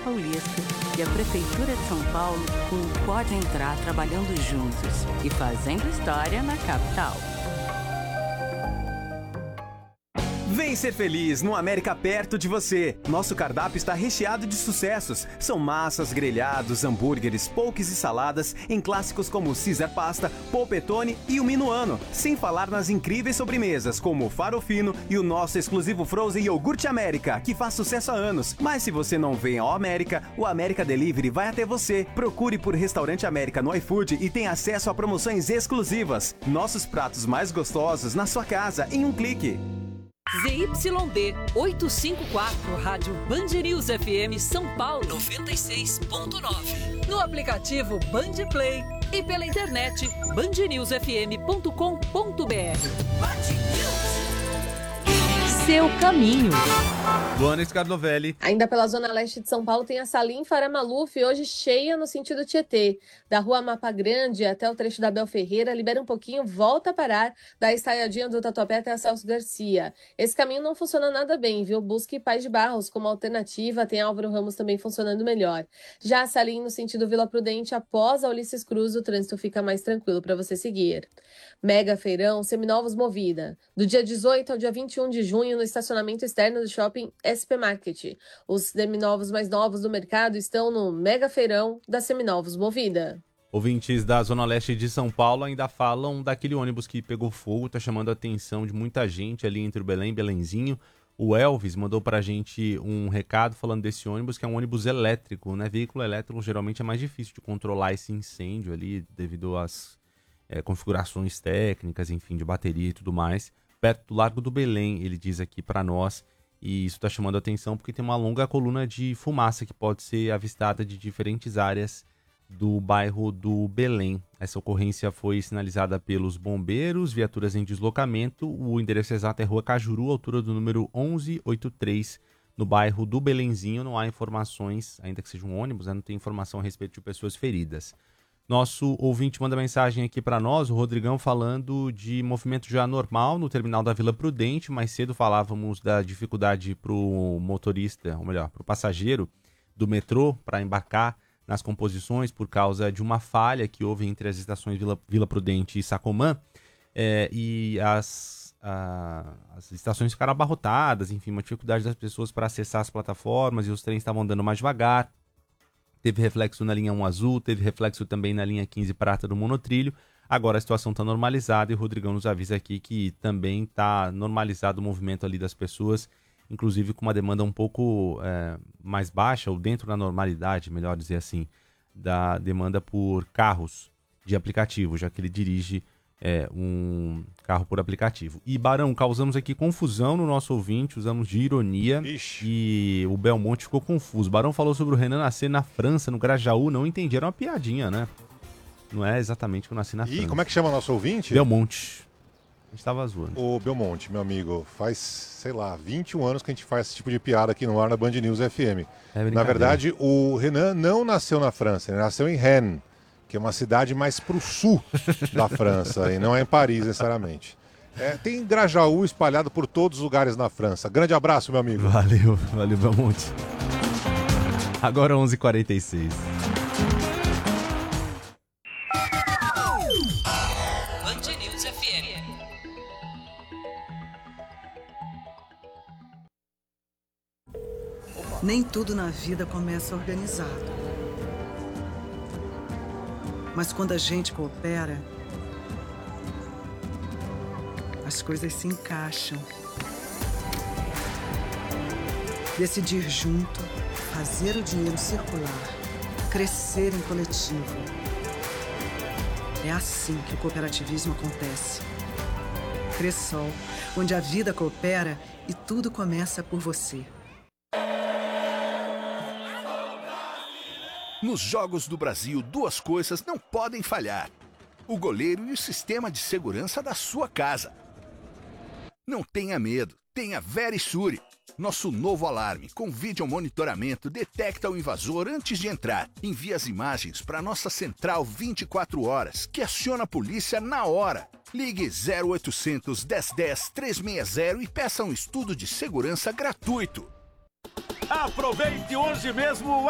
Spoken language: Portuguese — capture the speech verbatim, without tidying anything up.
Paulista e a Prefeitura de São Paulo com o Pode Entrar trabalhando juntos e fazendo história na capital. Vem ser feliz no América perto de você. Nosso cardápio está recheado de sucessos. São massas, grelhados, hambúrgueres, poques e saladas em clássicos como Caesar Pasta, Polpettone e o Minuano. Sem falar nas incríveis sobremesas como o Farofino e o nosso exclusivo Frozen Iogurte América, que faz sucesso há anos. Mas se você não vem ao América, o América Delivery vai até você. Procure por Restaurante América no iFood e tenha acesso a promoções exclusivas. Nossos pratos mais gostosos na sua casa em um clique. Z Y D oitocentos e cinquenta e quatro, Rádio Band News F M São Paulo noventa e seis ponto nove. No aplicativo Band Play e pela internet band news f m ponto com ponto b r. Seu caminho. Luana Scardovelli. Ainda pela zona leste de São Paulo tem a Salim Faria Maluf, hoje cheia no sentido Tietê. Da rua Mapa Grande até o trecho da Bel Ferreira, libera um pouquinho, volta a parar da estaiadinha do Tatuapé até a Celso Garcia. Esse caminho não funciona nada bem, viu? Busque Paz de Barros como alternativa, tem Álvaro Ramos também funcionando melhor. Já a Salim no sentido Vila Prudente, após a Ulisses Cruz, o trânsito fica mais tranquilo para você seguir. Mega Feirão Seminovos Movida, do dia dezoito ao dia vinte e um de junho no estacionamento externo do Shopping S P Market. Os seminovos mais novos do mercado estão no Mega Feirão da Seminovos Movida. Ouvintes da Zona Leste de São Paulo ainda falam daquele ônibus que pegou fogo, tá chamando a atenção de muita gente ali entre o Belém e Belenzinho. O Elvis mandou pra gente um recado falando desse ônibus, que é um ônibus elétrico, né? Veículo elétrico geralmente é mais difícil de controlar esse incêndio ali devido às é, configurações técnicas, enfim, de bateria e tudo mais. Perto do Largo do Belém, ele diz aqui para nós, e isso está chamando a atenção porque tem uma longa coluna de fumaça que pode ser avistada de diferentes áreas do bairro do Belém. Essa ocorrência foi sinalizada pelos bombeiros, viaturas em deslocamento. O endereço exato é Rua Cajuru, altura do número onze oitenta e três, no bairro do Belenzinho. Não há informações, ainda que seja um ônibus, né? Não tem informação a respeito de pessoas feridas. Nosso ouvinte manda mensagem aqui para nós, o Rodrigão, falando de movimento já normal no terminal da Vila Prudente. Mais cedo falávamos da dificuldade para o motorista, ou melhor, para o passageiro do metrô para embarcar nas composições por causa de uma falha que houve entre as estações Vila, Vila Prudente e Sacomã. É, e as, a, as estações ficaram abarrotadas, enfim, uma dificuldade das pessoas para acessar as plataformas e os trens estavam andando mais devagar. Teve reflexo na linha um azul, teve reflexo também na linha quinze prata do monotrilho. Agora a situação está normalizada e o Rodrigão nos avisa aqui que também está normalizado o movimento ali das pessoas, inclusive com uma demanda um pouco é, mais baixa, ou dentro da normalidade, melhor dizer assim, da demanda por carros de aplicativo, já que ele dirige é, um carro por aplicativo. E, Barão, causamos aqui confusão no nosso ouvinte, usamos de ironia. Ixi. E o Belmonte ficou confuso. O Barão falou sobre o Renan nascer na França, no Grajaú, não entendi, era uma piadinha, né? Não é exatamente que eu nasci na França. E como é que chama o nosso ouvinte? Belmonte. A gente tava zoando. Ô, Belmonte, meu amigo, faz, sei lá, vinte e um anos que a gente faz esse tipo de piada aqui no ar na Band News F M. É na verdade, o Renan não nasceu na França, ele nasceu em Rennes, que é uma cidade mais pro sul da França, e não é em Paris necessariamente. É, tem Grajaú espalhado por todos os lugares na França. Grande abraço, meu amigo. Valeu, valeu, Belmonte. Agora onze e quarenta e seis. Band News F M. Nem tudo na vida começa organizado. Mas quando a gente coopera, as coisas se encaixam. Decidir junto, fazer o dinheiro circular, crescer em coletivo. É assim que o cooperativismo acontece. Cressol, onde a vida coopera e tudo começa por você. Nos Jogos do Brasil, duas coisas não podem falhar: o goleiro e o sistema de segurança da sua casa. Não tenha medo, tenha Verisure. Nosso novo alarme com vídeo monitoramento detecta o invasor antes de entrar. Envia as imagens para nossa central vinte e quatro horas, que aciona a polícia na hora. Ligue zero oitocentos, dez dez, trezentos e sessenta e peça um estudo de segurança gratuito. Aproveite hoje mesmo